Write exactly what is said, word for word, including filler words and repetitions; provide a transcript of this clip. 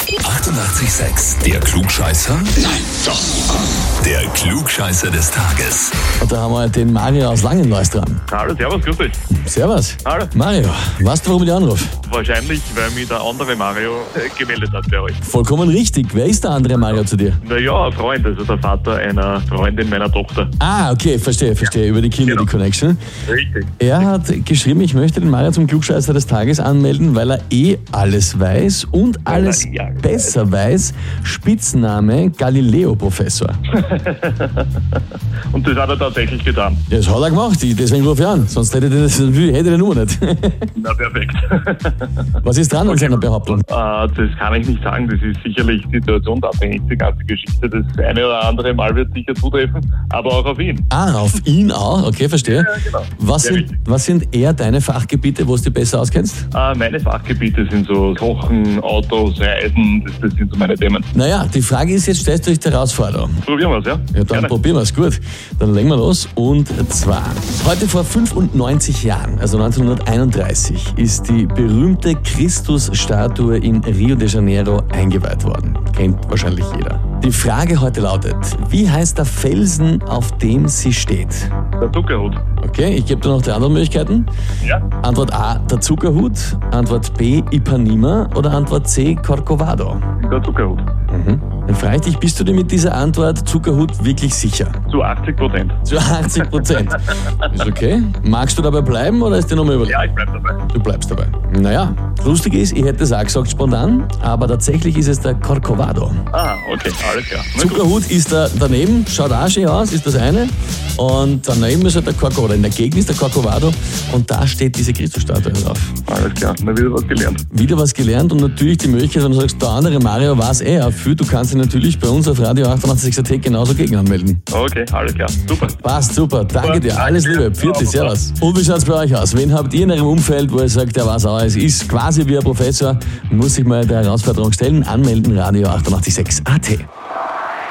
achtundachtzig Komma sechs. Der Klugscheißer? Nein, doch. Der Klugscheißer des Tages. Und da haben wir den Mario aus Langenlois dran. Hallo, servus, grüß dich. Servus. Hallo. Mario, weißt du, warum ich dich anrufe? Wahrscheinlich, weil mich der andere Mario äh, gemeldet hat bei euch. Vollkommen richtig. Wer ist der andere Mario zu dir? Naja, ein Freund, also der Vater einer Freundin meiner Tochter. Ah, okay, verstehe, verstehe. Über die Kinder, Genau. die Connection. Richtig. Er hat geschrieben, ich möchte den Mario zum Klugscheißer des Tages anmelden, weil er eh alles weiß und alles er eh alles besser weiß. Spitzname Galileo-Professor. Und das hat er tatsächlich getan. Das hat er gemacht, ich- deswegen rufe ich an. Sonst hätte ich, das, hätte ich die Nummer nicht. Na, perfekt. Was ist dran an seiner Behauptung? Äh, das kann ich nicht sagen, das ist sicherlich situationsabhängig, die ganze Geschichte. Das eine oder andere Mal wird sicher zutreffen, aber auch auf ihn. Ah, auf ihn auch, okay, verstehe. Ja, genau. Was Sehr sind, wichtig. was sind eher deine Fachgebiete, wo du dich besser auskennst? Äh, meine Fachgebiete sind so Kochen, Autos, Reisen, das, das sind so meine Themen. Naja, die Frage ist jetzt, stellst du dich der Herausforderung? Probieren wir es, ja? Ja, dann Gerne. probieren wir es. Gut, dann legen wir los. Und zwar, heute vor fünfundneunzig Jahren, also neunzehnhunderteinunddreißig, ist die berühmte Christusstatue in Rio de Janeiro eingeweiht worden. Kennt wahrscheinlich jeder. Die Frage heute lautet, wie heißt der Felsen, auf dem sie steht? Der Zuckerhut. Okay, ich gebe dir noch drei andere Möglichkeiten. Ja? Antwort A, der Zuckerhut. Antwort B, Ipanema. Oder Antwort C, Corcovado. Der Zuckerhut. Mhm. Dann frage ich dich, bist du dir mit dieser Antwort Zuckerhut wirklich sicher? Zu achtzig Prozent. Zu achtzig Prozent. Ist okay. Magst du dabei bleiben oder ist dir nochmal überlegt? Ja, ich bleib dabei. Du bleibst dabei. Naja, lustig ist, ich hätte es auch gesagt spontan, aber tatsächlich ist es der Corcovado. Ah, okay, alles klar. Na gut. Zuckerhut ist da daneben, schaut auch schön aus, ist das eine. Und daneben ist halt der Corcovado, in der Gegend ist der Corcovado und da steht diese Christusstatue drauf. Alles klar, na wieder was gelernt. Wieder was gelernt und natürlich die Möglichkeit, wenn du sagst, der andere Mario weiß eh auch viel, du kannst dich natürlich bei uns auf Radio achtundachtzig Komma sechs genauso gegen anmelden. Okay, alles klar, super. Passt, super, danke dir, alles Liebe, Pfiat dich, servus. Und wie schaut's bei euch aus? Wen habt ihr in eurem Umfeld, wo ihr sagt, der weiß auch, es ist quasi wie ein Professor, muss sich mal der Herausforderung stellen, anmelden, Radio achtundachtzig Komma sechs A T.